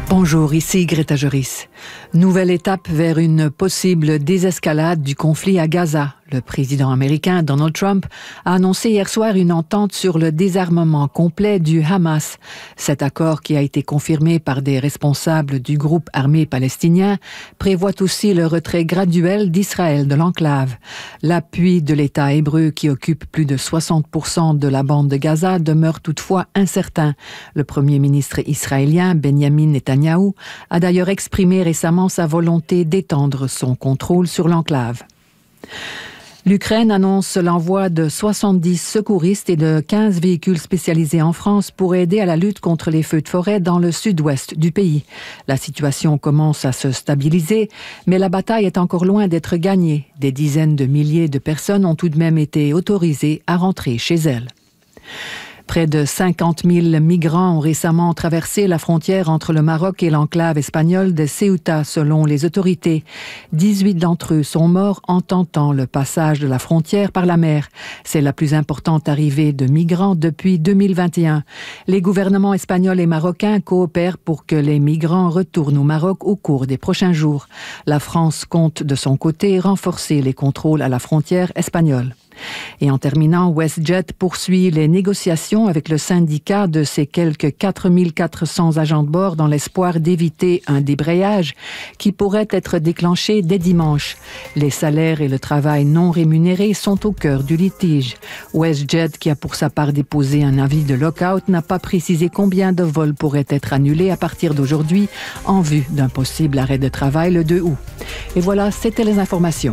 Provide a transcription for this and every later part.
Bonjour, ici Greta Joris. Nouvelle étape vers une possible désescalade du conflit à Gaza. Le président américain Donald Trump a annoncé hier soir une entente sur le désarmement complet du Hamas. Cet accord, qui a été confirmé par des responsables du groupe armé palestinien, prévoit aussi le retrait graduel d'Israël de l'enclave. L'appui de l'État hébreu, qui occupe plus de 60% de la bande de Gaza, demeure toutefois incertain. Le premier ministre israélien Benjamin Netanyahou a d'ailleurs exprimé récemment sa volonté d'étendre son contrôle sur l'enclave. L'Ukraine annonce l'envoi de 70 secouristes et de 15 véhicules spécialisés en France pour aider à la lutte contre les feux de forêt dans le sud-ouest du pays. La situation commence à se stabiliser, mais la bataille est encore loin d'être gagnée. Des dizaines de milliers de personnes ont tout de même été autorisées à rentrer chez elles. Près de 50 000 migrants ont récemment traversé la frontière entre le Maroc et l'enclave espagnole de Ceuta, selon les autorités. 18 d'entre eux sont morts en tentant le passage de la frontière par la mer. C'est la plus importante arrivée de migrants depuis 2021. Les gouvernements espagnols et marocains coopèrent pour que les migrants retournent au Maroc au cours des prochains jours. La France compte de son côté renforcer les contrôles à la frontière espagnole. Et en terminant, WestJet poursuit les négociations avec le syndicat de ses quelques 4400 agents de bord dans l'espoir d'éviter un débrayage qui pourrait être déclenché dès dimanche. Les salaires et le travail non rémunéré sont au cœur du litige. WestJet, qui a pour sa part déposé un avis de lock-out, n'a pas précisé combien de vols pourraient être annulés à partir d'aujourd'hui en vue d'un possible arrêt de travail le 2 août. Et voilà, c'était les informations.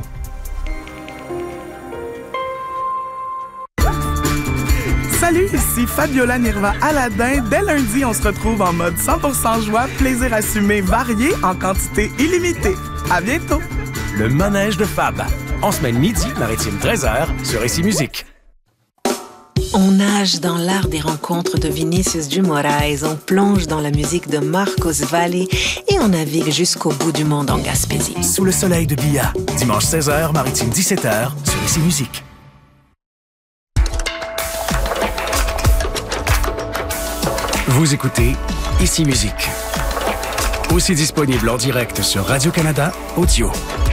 Salut, ici Fabiola Nirva Aladin. Dès lundi, on se retrouve en mode 100% joie, plaisir assumé, varié, en quantité illimitée. À bientôt! Le manège de Fab. En semaine midi, maritime 13h, sur Ici Musique. On nage dans l'art des rencontres de Vinicius de Moraes, on plonge dans la musique de Marcos Valle et on navigue jusqu'au bout du monde en Gaspésie. Sous le soleil de Bia, dimanche 16h, maritime 17h, sur Ici Musique. Vous écoutez Ici Musique. Aussi disponible en direct sur Radio-Canada Audio.